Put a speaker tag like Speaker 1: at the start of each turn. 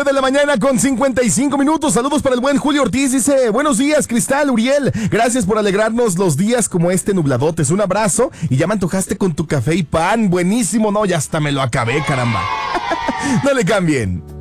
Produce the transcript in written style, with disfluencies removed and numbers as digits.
Speaker 1: de la mañana con 55 minutos. Saludos para el buen Julio Ortiz. Dice, buenos días, Cristal, Uriel. Gracias por alegrarnos los días como este nubladotes. Un abrazo y ya me antojaste con tu café y pan. Buenísimo, no, ya hasta me lo acabé, caramba. No le cambien.